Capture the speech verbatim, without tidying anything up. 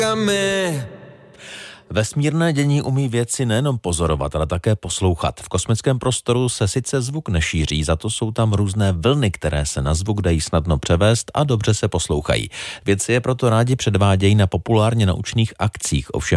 Vesmírné dění umí vědci nejenom pozorovat, ale také poslouchat. V kosmickém prostoru se sice zvuk nešíří, za to jsou tam různé vlny, které se na zvuk dají snadno převést a dobře se poslouchají. Vědci je proto rádi předvádějí na populárně naučných akcích, ovšem